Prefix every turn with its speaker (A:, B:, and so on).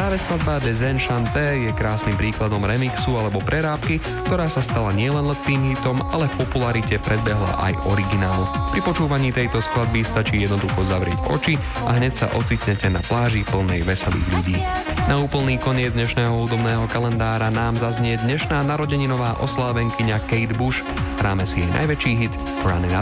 A: Práve skladba Desenchanté je krásnym príkladom remixu alebo prerábky, ktorá sa stala nielen letným hitom, ale v popularite predbehla aj originál. Pri počúvaní tejto skladby stačí jednoducho zavrieť oči a hneď sa ocitnete na pláži plnej veselých ľudí. Na úplný koniec dnešného hudobného kalendára nám zaznie dnešná narodeninová oslávenkyňa Kate Bush. Hráme si jej najväčší hit Running Up